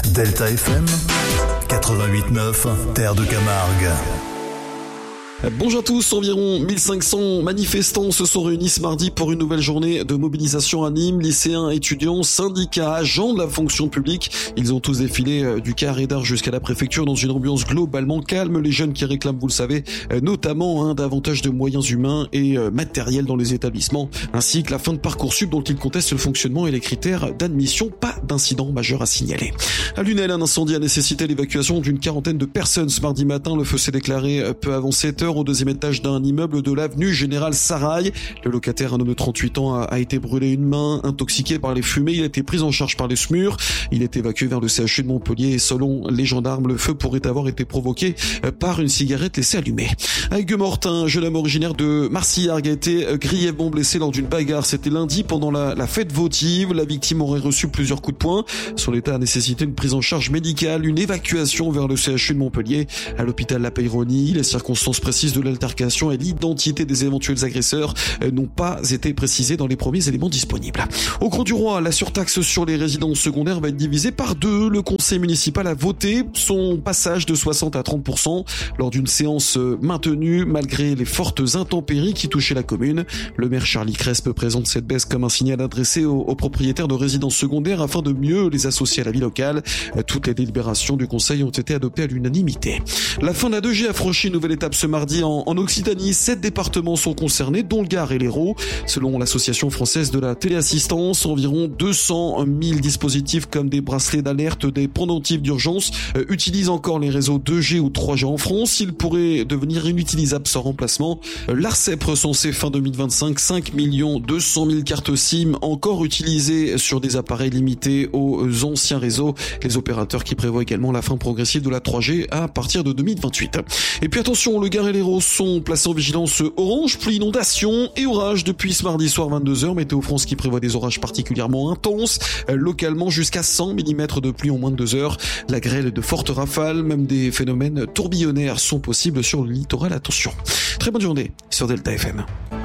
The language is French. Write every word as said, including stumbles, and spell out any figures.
Delta F M quatre-vingt-huit neuf, Terre de Camargue. Bonjour à tous, environ mille cinq cents manifestants se sont réunis ce mardi pour une nouvelle journée de mobilisation à Nîmes. Lycéens, étudiants, syndicats, agents de la fonction publique. Ils ont tous défilé du carré d'art jusqu'à la préfecture dans une ambiance globalement calme. Les jeunes qui réclament, vous le savez, notamment hein, davantage de moyens humains et euh, matériels dans les établissements, ainsi que la fin de Parcoursup dont ils contestent le fonctionnement et les critères d'admission. Pas d'incident majeur à signaler. À Lunel, un incendie a nécessité l'évacuation d'une quarantaine de personnes ce mardi matin. Le feu s'est déclaré peu avant sept heures au deuxième étage d'un immeuble de l'avenue Général Sarail. Le locataire, un homme de trente-huit ans, a été brûlé une main, intoxiqué par les fumées. Il a été pris en charge par les S M U R. Il est évacué vers le C H U de Montpellier et selon les gendarmes, le feu pourrait avoir été provoqué par une cigarette laissée allumée. À Aigues-Mortes, un jeune homme originaire de Marcillargues a été grièvement blessé lors d'une bagarre. C'était lundi pendant la, la fête votive. La victime aurait reçu plusieurs coups de poing. Son état a nécessité une prise en charge médicale, une évacuation vers le C H U de Montpellier. À l'hôpital La Peyronie, les circonstances précises de l'altercation et l'identité des éventuels agresseurs n'ont pas été précisées dans les premiers éléments disponibles. Au Grau-du-Roi, la surtaxe sur les résidences secondaires va être divisée par deux. Le conseil municipal a voté son passage de soixante à trente pour cent lors d'une séance maintenue malgré les fortes intempéries qui touchaient la commune. Le maire Charlie Crespe présente cette baisse comme un signal adressé aux, aux propriétaires de résidences secondaires afin de mieux les associer à la vie locale. Toutes les délibérations du conseil ont été adoptées à l'unanimité. La fin de la deux G a franchi une nouvelle étape ce mardi en, en Occitanie. Sept départements sont concernés, dont le Gard et l'Hérault. Selon l'association française de la téléassistance, environ deux cent mille dispositifs comme des bracelets d'alerte, des pendentifs d'urgence euh, utilisent encore les réseaux deux G ou trois G en France. Ils pourraient devenir inutilisables sans remplacement. Euh, L'Arcep recensait fin deux mille vingt-cinq cinq millions deux cent mille cartes SIM encore utilisées sur des appareils limités aux anciens réseaux. Les opérateurs qui prévoient également la fin progressive de la trois G à partir de deux mille vingt-huit. Et puis attention, le Gard et l'Hérault sont placés en vigilance orange, pluie, inondation et orage depuis ce mardi soir vingt-deux heures. Météo France qui prévoit des orages particulièrement intenses, localement jusqu'à cent millimètres de pluie en moins de deux heures. La grêle et de fortes rafales, même des phénomènes tourbillonnaires sont possibles sur le littoral. Attention. Très bonne journée sur Delta F M.